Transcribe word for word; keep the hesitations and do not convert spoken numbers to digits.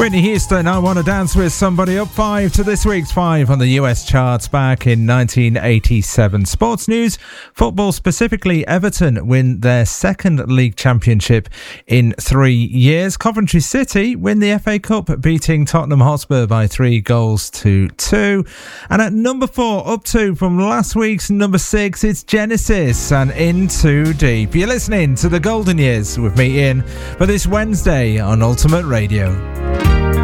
Whitney Houston, I Want to Dance With Somebody, up five to this week's five on the U S charts back in nineteen eighty-seven. Sports news, football specifically, Everton win their second league championship in three years. Coventry City win the F A Cup, beating Tottenham Hotspur by three goals to two. And at number four, up two from last week's number six, it's Genesis and In Too Deep. You're listening to The Golden Years with me, Ian, for this Wednesday on Ultimate Radio.